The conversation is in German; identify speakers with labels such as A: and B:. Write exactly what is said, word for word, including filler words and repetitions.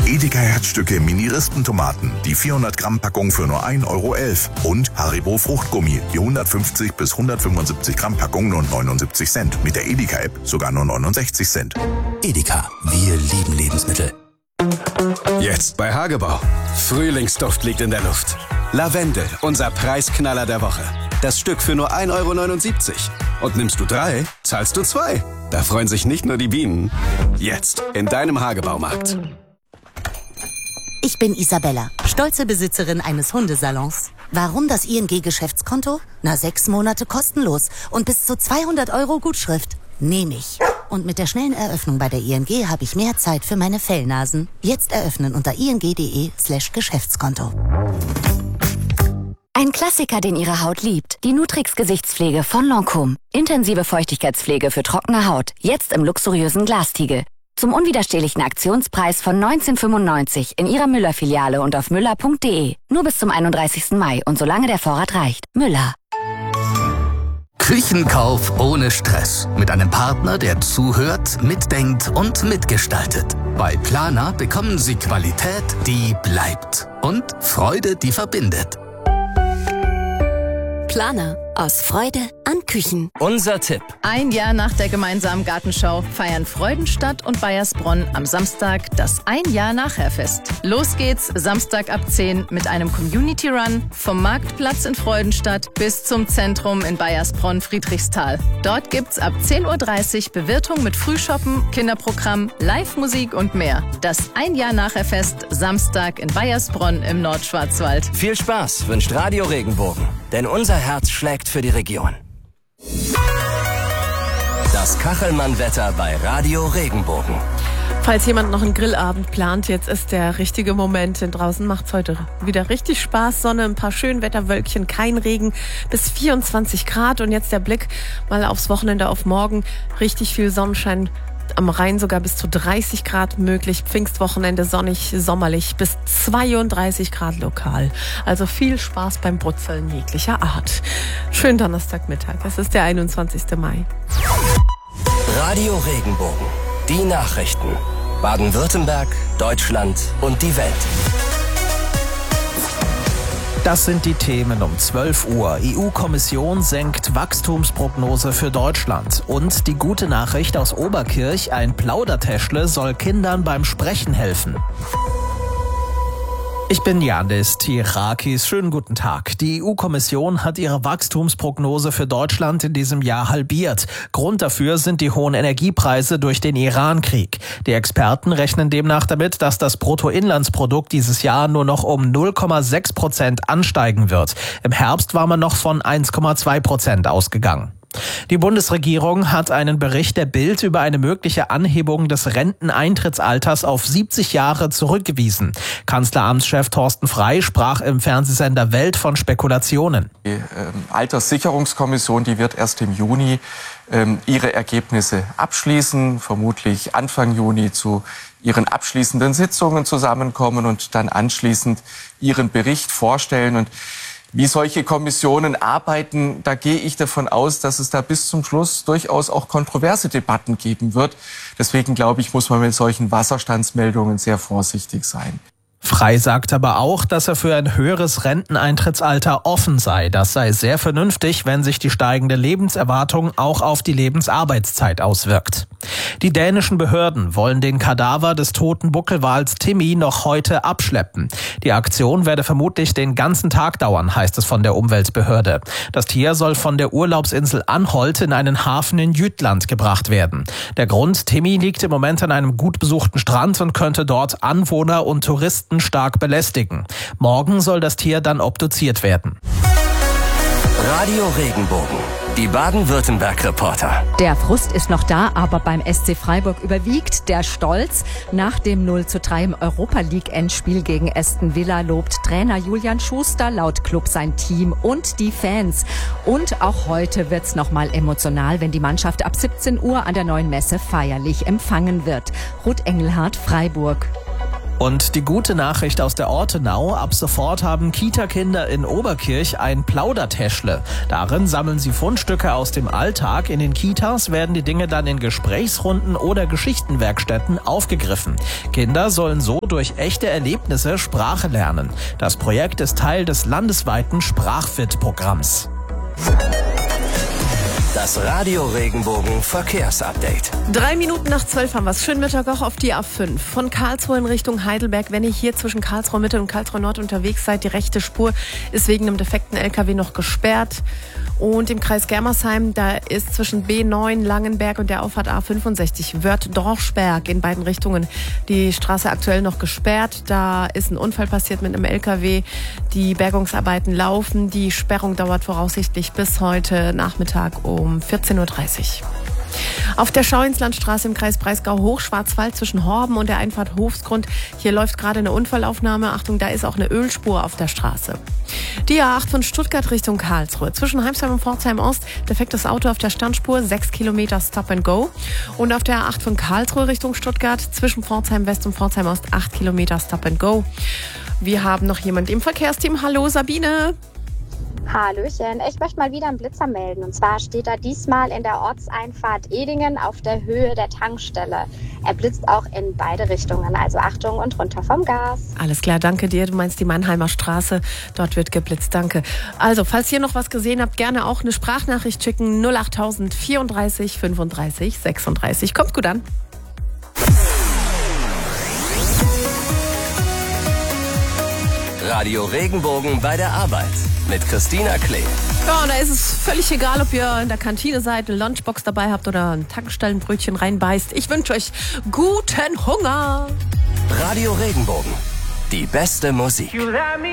A: Edeka Herzstücke Mini-Rispentomaten, die vierhundert Gramm Packung für nur ein Euro elf. Und Haribo Fruchtgummi, die hundertfünfzig bis hundertfünfundsiebzig Gramm Packung nur neunundsiebzig Cent. Mit der Edeka-App sogar nur neunundsechzig Cent.
B: Edeka, wir lieben Lebensmittel.
C: Jetzt bei Hagebau. Frühlingsduft liegt in der Luft. Lavendel, unser Preisknaller der Woche. Das Stück für nur ein Euro neunundsiebzig. Und nimmst du drei, zahlst du zwei. Da freuen sich nicht nur die Bienen. Jetzt in deinem Hagebaumarkt.
D: Ich bin Isabella, stolze Besitzerin eines Hundesalons. Warum das I N G-Geschäftskonto? Na, sechs Monate kostenlos und bis zu zweihundert Euro Gutschrift. Nehme ich. Und mit der schnellen Eröffnung bei der I N G habe ich mehr Zeit für meine Fellnasen. Jetzt eröffnen unter ing.de slash Geschäftskonto.
E: Ein Klassiker, den Ihre Haut liebt. Die Nutrix Gesichtspflege von Lancôme. Intensive Feuchtigkeitspflege für trockene Haut. Jetzt im luxuriösen Glastiegel. Zum unwiderstehlichen Aktionspreis von neunzehn fünfundneunzig in Ihrer Müller-Filiale und auf müller punkt de. Nur bis zum einunddreißigsten Mai und solange der Vorrat reicht. Müller.
B: Küchenkauf ohne Stress. Mit einem Partner, der zuhört, mitdenkt und mitgestaltet. Bei Planer bekommen Sie Qualität, die bleibt. Und Freude, die verbindet.
F: Planer. Aus Freude an Küchen.
G: Unser Tipp.
H: Ein Jahr nach der gemeinsamen Gartenschau feiern Freudenstadt und Baiersbronn am Samstag das Ein Jahr Nachherfest. Los geht's Samstag ab zehn mit einem Community Run vom Marktplatz in Freudenstadt bis zum Zentrum in Baiersbronn-Friedrichsthal. Dort gibt's ab zehn Uhr dreißig Bewirtung mit Frühshoppen, Kinderprogramm, Live-Musik und mehr. Das Ein Jahr Nachherfest Samstag in Baiersbronn im Nordschwarzwald.
G: Viel Spaß wünscht Radio Regenbogen, denn unser Herz schlägt für die Region. Das Kachelmann-Wetter bei Radio Regenbogen.
I: Falls jemand noch einen Grillabend plant, jetzt ist der richtige Moment, denn draußen macht es heute wieder richtig Spaß. Sonne, ein paar Schönwetterwölkchen, kein Regen, bis vierundzwanzig Grad. Und jetzt der Blick mal aufs Wochenende, auf morgen. Richtig viel Sonnenschein. Am Rhein sogar bis zu dreißig Grad möglich. Pfingstwochenende sonnig, sommerlich bis zweiunddreißig Grad lokal. Also viel Spaß beim Brutzeln jeglicher Art. Schönen Donnerstagmittag. Es ist der einundzwanzigste Mai.
G: Radio Regenbogen. Die Nachrichten. Baden-Württemberg, Deutschland und die Welt.
J: Das sind die Themen um zwölf Uhr. E U-Kommission senkt Wachstumsprognose für Deutschland. Und die gute Nachricht aus Oberkirch, ein Plaudertäschle soll Kindern beim Sprechen helfen. Ich bin Janis Tirakis. Schönen guten Tag. Die E U-Kommission hat ihre Wachstumsprognose für Deutschland in diesem Jahr halbiert. Grund dafür sind die hohen Energiepreise durch den Iran-Krieg. Die Experten rechnen demnach damit, dass das Bruttoinlandsprodukt dieses Jahr nur noch um null Komma sechs Prozent ansteigen wird. Im Herbst war man noch von eins Komma zwei Prozent ausgegangen. Die Bundesregierung hat einen Bericht der Bild über eine mögliche Anhebung des Renteneintrittsalters auf siebzig Jahre zurückgewiesen. Kanzleramtschef Thorsten Frey sprach im Fernsehsender Welt von Spekulationen.
K: Die ähm, Alterssicherungskommission, die wird erst im Juni ähm, ihre Ergebnisse abschließen, vermutlich Anfang Juni zu ihren abschließenden Sitzungen zusammenkommen und dann anschließend ihren Bericht vorstellen. Und wie solche Kommissionen arbeiten, da gehe ich davon aus, dass es da bis zum Schluss durchaus auch kontroverse Debatten geben wird. Deswegen glaube ich, muss man mit solchen Wasserstandsmeldungen sehr vorsichtig sein.
J: Frey sagt aber auch, dass er für ein höheres Renteneintrittsalter offen sei. Das sei sehr vernünftig, wenn sich die steigende Lebenserwartung auch auf die Lebensarbeitszeit auswirkt. Die dänischen Behörden wollen den Kadaver des toten Buckelwals Timmy noch heute abschleppen. Die Aktion werde vermutlich den ganzen Tag dauern, heißt es von der Umweltbehörde. Das Tier soll von der Urlaubsinsel Anholt in einen Hafen in Jütland gebracht werden. Der Grund: Timmy liegt im Moment an einem gut besuchten Strand und könnte dort Anwohner und Touristen stark belästigen. Morgen soll das Tier dann obduziert werden.
G: Radio Regenbogen. Die Baden-Württemberg-Reporter.
L: Der Frust ist noch da, aber beim S C Freiburg überwiegt der Stolz. Nach dem null zu drei im Europa-League-Endspiel gegen Aston Villa lobt Trainer Julian Schuster laut Club sein Team und die Fans. Und auch heute wird's noch mal emotional, wenn die Mannschaft ab siebzehn Uhr an der Neuen Messe feierlich empfangen wird. Ruth Engelhardt, Freiburg.
J: Und die gute Nachricht aus der Ortenau: Ab sofort haben Kita-Kinder in Oberkirch ein Plaudertäschle. Darin sammeln sie Fundstücke aus dem Alltag. In den Kitas werden die Dinge dann in Gesprächsrunden oder Geschichtenwerkstätten aufgegriffen. Kinder sollen so durch echte Erlebnisse Sprache lernen. Das Projekt ist Teil des landesweiten Sprachfit-Programms.
G: Das Radio Regenbogen Verkehrsupdate.
I: Drei Minuten nach zwölf haben wir es. Schönen Mittag auch auf die A fünf. Von Karlsruhe in Richtung Heidelberg. Wenn ihr hier zwischen Karlsruhe Mitte und Karlsruhe Nord unterwegs seid, die rechte Spur ist wegen einem defekten L K W noch gesperrt. Und im Kreis Germersheim, da ist zwischen B neun Langenberg und der Auffahrt A fünfundsechzig Wörth-Dorschberg in beiden Richtungen die Straße aktuell noch gesperrt. Da ist ein Unfall passiert mit einem L K W. Die Bergungsarbeiten laufen. Die Sperrung dauert voraussichtlich bis heute Nachmittag um vierzehn Uhr dreißig. Auf der Schauinslandstraße im Kreis Breisgau-Hochschwarzwald zwischen Horben und der Einfahrt Hofsgrund. Hier läuft gerade eine Unfallaufnahme. Achtung, da ist auch eine Ölspur auf der Straße. Die A acht von Stuttgart Richtung Karlsruhe. Zwischen Heimsheim und Pforzheim Ost defektes Auto auf der Standspur, sechs Kilometer Stop and Go. Und auf der A acht von Karlsruhe Richtung Stuttgart zwischen Pforzheim West und Pforzheim Ost, acht Kilometer Stop and Go. Wir haben noch jemand im Verkehrsteam. Hallo Sabine.
M: Hallöchen, ich möchte mal wieder einen Blitzer melden. Und zwar steht er diesmal in der Ortseinfahrt Edingen auf der Höhe der Tankstelle. Er blitzt auch in beide Richtungen, also Achtung und runter vom Gas.
I: Alles klar, danke dir. Du meinst die Mannheimer Straße, dort wird geblitzt, danke. Also, falls ihr noch was gesehen habt, gerne auch eine Sprachnachricht schicken. null achttausend vierunddreißig fünfunddreißig sechsunddreißig. Kommt gut an.
G: Radio Regenbogen bei der Arbeit mit Christina Klee.
I: Ja, und da ist es völlig egal, ob ihr in der Kantine seid, eine Lunchbox dabei habt oder ein Tankstellenbrötchen reinbeißt. Ich wünsche euch guten Hunger.
G: Radio Regenbogen, die beste Musik.